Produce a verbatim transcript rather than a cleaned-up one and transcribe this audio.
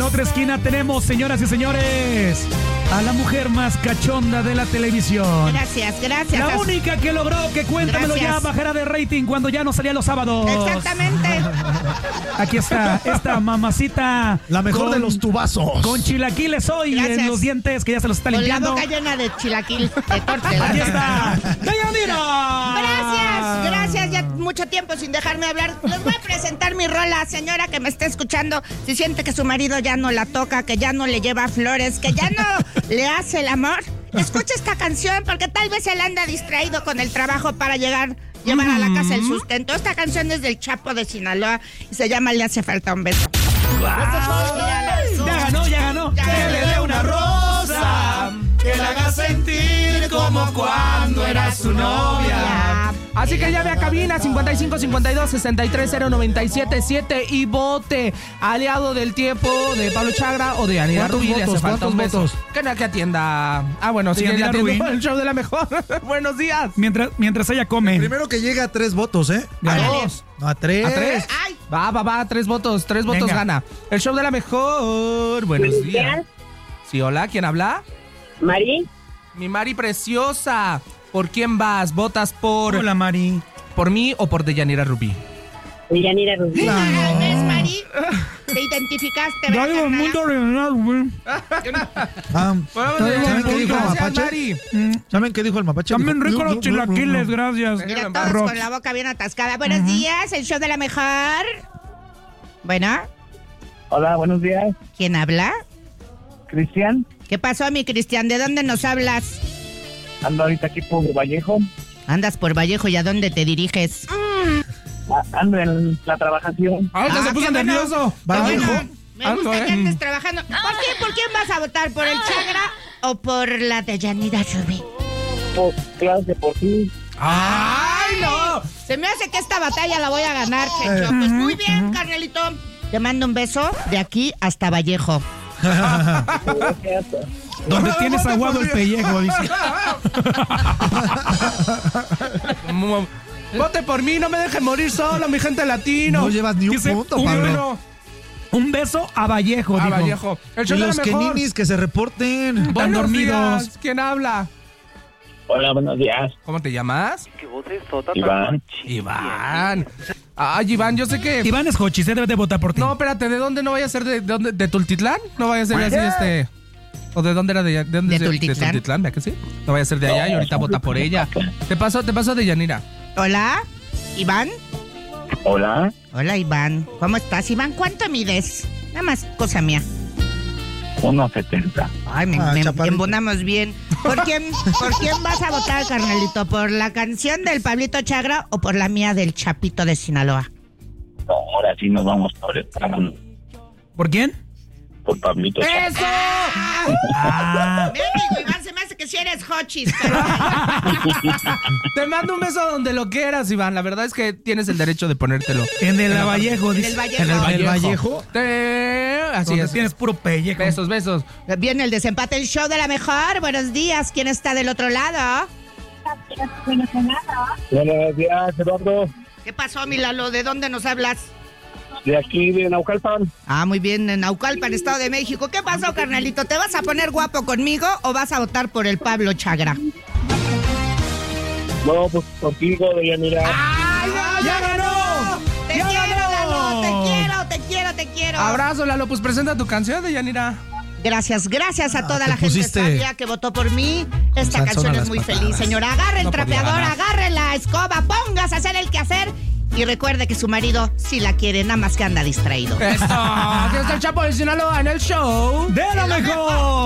otra esquina tenemos, señoras y señores, a la mujer más cachonda de la televisión. Gracias, gracias. La única que logró que Cuéntamelo Gracias. Ya bajara de rating cuando ya no salía los sábados. Exactamente. Aquí está, esta mamacita. La mejor con, de los tubazos. Con chilaquiles hoy Gracias. en los dientes, que ya se los está Con limpiando. la boca llena de chilaquil, de torta. Aquí está. ¡Dayanira! Gracias, gracias. Ya mucho tiempo sin dejarme hablar. Les voy a presentar mi rola, señora que me está escuchando. Si siente que su marido ya no la toca, que ya no le lleva flores, que ya no le hace el amor, escucha esta canción porque tal vez él anda distraído con el trabajo para llegar, llevar a la casa el sustento. Esta canción es del Chapo de Sinaloa y se llama Le hace falta un beso. Wow. Ya ganó, ya ganó. Ya que ganó. le dé una rosa, que la haga sentir como cuando era su novia. Así que llame a cabina cincuenta y cinco cincuenta y dos sesenta y tres cero noventa y siete siete y vote aliado del tiempo de Pablo Chagra o de Anira ¿Cuántos Rubí. Le hace votos? falta un ¿Cuántos beso. votos? Que no, que atienda. Ah, bueno, Sí, sí, le Anira atiendo Rubí. el show de la mejor. Buenos días. Mientras, mientras ella come. Primero que llega a tres votos, ¿eh? A Órale. dos. No, a tres. A tres. Ay. Va, va, va, tres votos, tres votos Venga. gana. El show de la mejor. Buenos días. Sí, hola, ¿quién habla? Mari, Mi Mari preciosa. ¿Por quién vas? ¿Votas por, Hola, Mari. por mí o por Deyanira Rubí? Yanira Rubí. Ah, ¿ves, Mari? Te identificaste, Ya ¿verdad, iba el carnala? mundo ordenado, güey. Ah, ¿Saben qué dijo el Gracias, mapache? Mari. ¿Saben qué dijo el mapache? También Dijo, rico "No, los no, chilaquiles, no, no". gracias. Mira, Rox. todos con la boca bien atascada. Buenos días, el show de la mejor. Bueno, Hola, buenos días. ¿quién habla? Cristian, ¿Qué pasó, mi Cristian? ¿De dónde nos hablas? ando ahorita aquí por Vallejo. Andas por Vallejo, ¿y a dónde te diriges? A- Ando en la trabajación. Ahorita Ah, se puso qué bueno. nervioso. Qué Vallejo. bueno. Me Ando, gusta que eh. andes trabajando. ¿Por quién, ¿Por quién vas a votar? ¿Por el Chagra o por la de Yanira Rubí? Por clase por ti. ¡Ay, no! Se me hace que esta batalla la voy a ganar, Checho. Pues muy bien, carnalito. Te mando un beso de aquí hasta Vallejo. Gracias. Donde tienes aguado el pellejo, dice. Vote por mí, no me dejen morir solo, mi gente latino. No llevas ni un Dice, punto, un Pablo. Bueno, Un beso a Vallejo, a dijo. Vallejo. El Y show de la los mejor. queninis que se reporten. Están Buenos dormidos. días. ¿Quién habla? Hola, buenos días. ¿Cómo te llamas? Iván. Iván. Ay, Iván, yo sé que... Iván es Hochi, se debe de votar por ti. No, espérate, ¿de dónde no vaya a ser? ¿De, de, dónde? ¿De Tultitlán? No vaya a ser así, este... ¿O de dónde era? ¿De, de, dónde De es? Tultitlán. ¿De Tultitlán? ¿Verdad que sí? No vaya a ser de allá y ahorita vota por ella. Te paso, te paso de Yanira. Hola, Iván. Hola. Hola, Iván. ¿Cómo estás, Iván? ¿Cuánto mides? Nada más, cosa mía. uno setenta. Ay, me, Ah, me chaparrito. embonamos bien. ¿Por quién, ¿Por quién vas a votar, carnalito? ¿Por la canción del Pablito Chagra o por la mía del Chapito de Sinaloa? No, ahora sí nos vamos por el Pablo, ¿Por quién? por Pablito. ¡Eso! Ah, Mendigo, Iván, se me hace que si eres hochis, pero... Te mando un beso donde lo quieras, Iván. La verdad es que tienes el derecho de ponértelo. en el Vallejo, En dice. el Vallejo. En el ¿En el Vallejo. Vallejo? Te... Así Donde es. tienes puro pellejo. Besos, besos. Viene el desempate, el show de la mejor. Buenos días, ¿quién está del otro lado? Buenos días, Eduardo. ¿Qué pasó, mi Lalo? ¿De dónde nos hablas? De aquí, de Naucalpan. Ah, muy bien, en Naucalpan, Estado de México. ¿Qué pasó, carnalito? ¿Te vas a poner guapo conmigo o vas a votar por el Pablo Chagra? No, pues contigo, de Yanira. ¡Ay, ¡Ya ganó! Te ¡Ya quiero, ganó! Lalo, te quiero, te quiero, te quiero. Abrazo, Lalo. Pues presenta tu canción de Yanira. Gracias, gracias a toda te la gente pusiste sabia que votó por mí. Esta Sansón canción a es las muy patadas. feliz, señora. Agarre el No podía trapeador, ganar. agarre la escoba, póngase a hacer el quehacer y recuerde que su marido sí la quiere, nada más que anda distraído. Eso. Aquí está el Chapo de Sinaloa en el show. ¡De la mejor!